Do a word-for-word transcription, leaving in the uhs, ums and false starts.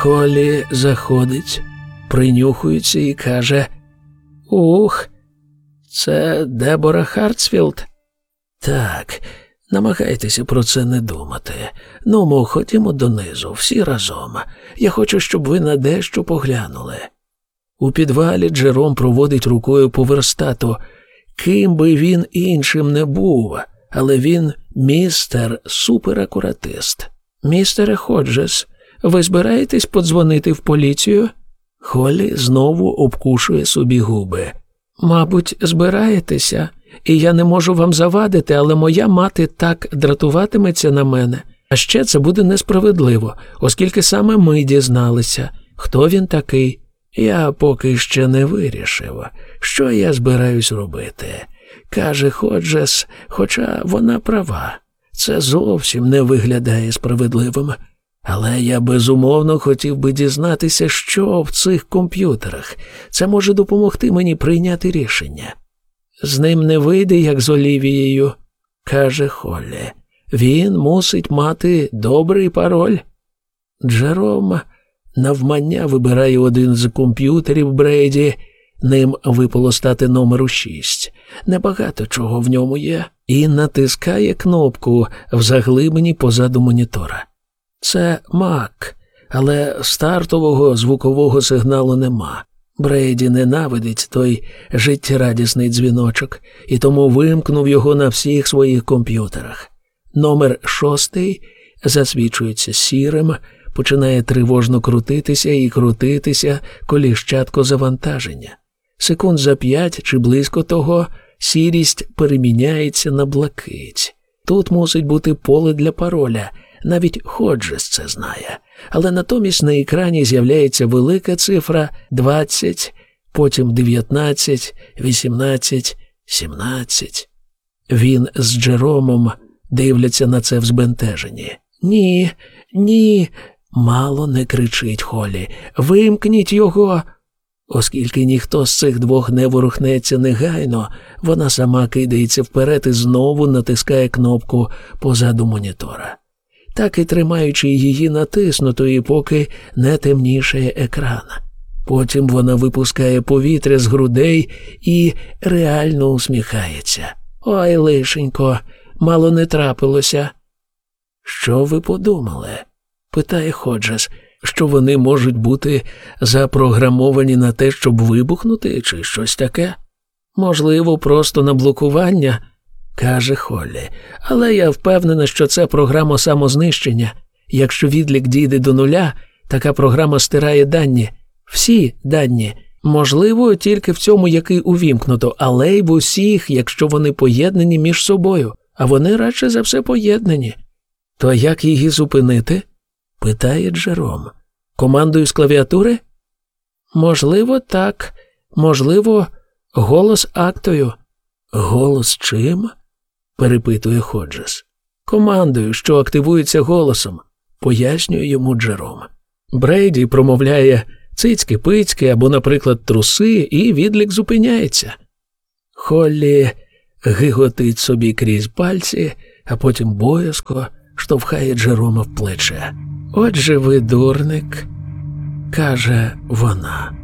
Холлі заходить, принюхується і каже: «Ух, це Дебора Хартсфілд?» «Так, намагайтеся про це не думати. Ну, мо, ходімо донизу, всі разом. Я хочу, щоб ви на дещо поглянули». У підвалі Джером проводить рукою по верстату. Ким би він іншим не був, але він містер суперакуратист. «Містере Ходжес, ви збираєтесь подзвонити в поліцію?» Холлі знову обкушує собі губи. «Мабуть, збираєтеся, і я не можу вам завадити, але моя мати так дратуватиметься на мене. А ще це буде несправедливо, оскільки саме ми дізналися, хто він такий. Я поки ще не вирішив, що я збираюсь робити», – каже Ходжес, хоча вона права. Це зовсім не виглядає справедливим. Але я безумовно хотів би дізнатися, що в цих комп'ютерах. Це може допомогти мені прийняти рішення. «З ним не вийде, як з Олівією», – каже Холлі. «Він мусить мати добрий пароль». Джером навмання вибирає один з комп'ютерів Брейді. Ним випало стати номеру шість. Небагато чого в ньому є. І натискає кнопку в заглибині позаду монітора. Це Мак, але стартового звукового сигналу нема. Брейді ненавидить той життєрадісний дзвіночок, і тому вимкнув його на всіх своїх комп'ютерах. Номер шостий засвічується сірим, починає тривожно крутитися і крутитися коліщатко завантаження. Секунд за п'ять чи близько того сірість переміняється на блакить. Тут мусить бути поле для пароля, навіть Ходжес це знає. Але натомість на екрані з'являється велика цифра двадцять, потім дев'ятнадцять, вісімнадцять, сімнадцять. Він з Джеромом дивляться на це в збентеженні. «Ні, ні!» – мало не кричить Холлі. «Вимкніть його!» Оскільки ніхто з цих двох не ворухнеться негайно, вона сама кидається вперед і знову натискає кнопку позаду монітора. Так і тримаючи її натиснутою, поки не темнішає екран. Потім вона випускає повітря з грудей і реально усміхається. «Ой, лишенько, мало не трапилося». «Що ви подумали?» – питає Ходжес. «Що вони можуть бути запрограмовані на те, щоб вибухнути, чи щось таке?» «Можливо, просто на блокування», – каже Холлі. «Але я впевнена, що це програма самознищення. Якщо відлік дійде до нуля, така програма стирає дані. Всі дані. Можливо, тільки в цьому, який увімкнуто, але й в усіх, якщо вони поєднані між собою. А вони радше за все поєднані». «То як її зупинити?» – питає Джером. «Командою з клавіатури?» «Можливо, так. Можливо, голос актою». «Голос чим?» – перепитує Ходжес. «Командою, що активується голосом», – пояснює йому Джером. Брейді промовляє «цицьки-пицьки» або, наприклад, «труси», і відлік зупиняється. Холлі гиготить собі крізь пальці, а потім боязко штовхає Джерома в плече. «Отже ви дурник», – каже вона.